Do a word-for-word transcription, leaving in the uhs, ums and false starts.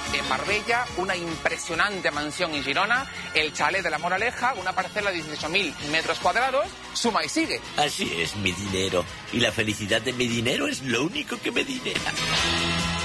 en Marbella, una impresionante mansión en Girona, el chalet de La Moraleja, una parcela de dieciocho mil metros cuadrados, suma y sigue. Así es, mi dinero. Y la felicidad de mi dinero es lo único que me dinera.